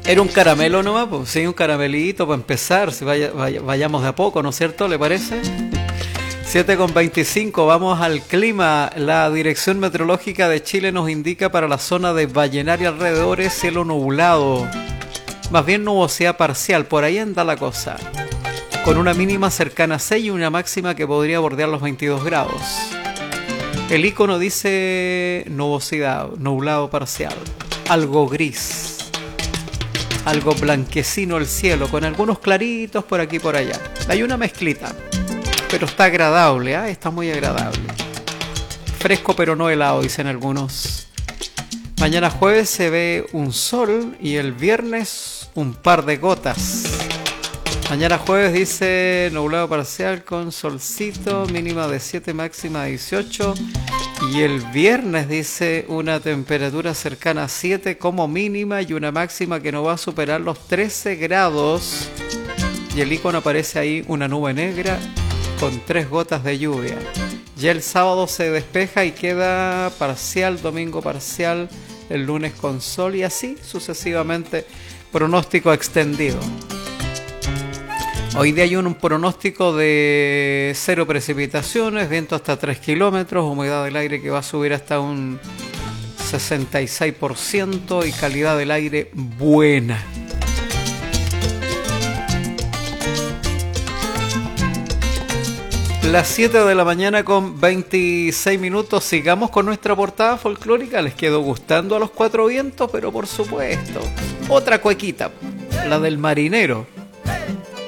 Era un caramelo nomás, pues sí, un caramelito para empezar, si vayamos de a poco, ¿no es cierto? ¿Le parece? 7:25, vamos al clima. La Dirección Meteorológica de Chile nos indica para la zona de Vallenar y alrededores cielo nublado, más bien nubosidad parcial, por ahí anda la cosa, con una mínima cercana a 6 y una máxima que podría bordear los 22 grados. El icono dice nubosidad, nublado parcial, algo gris, algo blanquecino el cielo, con algunos claritos por aquí y por allá. Hay una mezclita, pero está agradable, ¿eh? Está muy agradable. Fresco pero no helado, dicen algunos. Mañana jueves se ve un sol y el viernes un par de gotas. Mañana jueves dice nublado parcial con solcito, mínima de 7, máxima de 18. Y el viernes dice una temperatura cercana a 7 como mínima y una máxima que no va a superar los 13 grados. Y el icono aparece ahí una nube negra con 3 gotas de lluvia. Ya el sábado se despeja y queda parcial, domingo parcial, el lunes con sol y así sucesivamente, pronóstico extendido. Hoy día hay un pronóstico de 0 precipitaciones, viento hasta 3 kilómetros, humedad del aire que va a subir hasta un 66% y calidad del aire buena. Las 7 de la mañana con 26 minutos, sigamos con nuestra portada folclórica. Les quedó gustando a los cuatro vientos, pero por supuesto, otra cuequita, la del marinero.